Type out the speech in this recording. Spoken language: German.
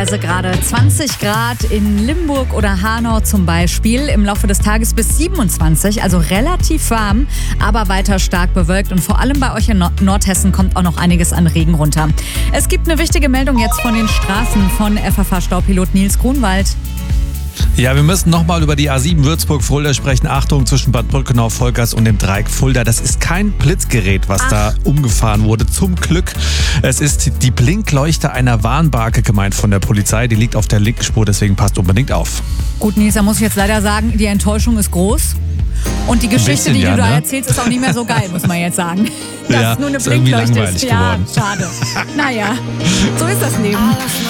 teilweise gerade 20 Grad in Limburg oder Hanau zum Beispiel. Im Laufe des Tages bis 27, also relativ warm, aber weiter stark bewölkt. Und vor allem bei euch in Nordhessen kommt auch noch einiges an Regen runter. Es gibt eine wichtige Meldung jetzt von den Straßen von FFH-Staupilot Nils Grunwald. Ja, wir müssen nochmal über die A7 Würzburg-Fulda sprechen. Achtung, zwischen Bad Brückenau, Volkers und dem Dreieck Fulda. Das ist kein Blitzgerät, was da umgefahren wurde. Zum Glück. Es ist die Blinkleuchte einer Warnbarke gemeint von der Polizei. Die liegt auf der linken Spur, deswegen passt unbedingt auf. Gut, Nils, da muss ich jetzt leider sagen, die Enttäuschung ist groß. Und die Geschichte, die du da erzählst, ist auch nicht mehr so geil, muss man jetzt sagen. Dass es nur eine ist irgendwie Blinkleuchte langweilig ist. Ja, geworden. schade. Naja, so ist das Leben.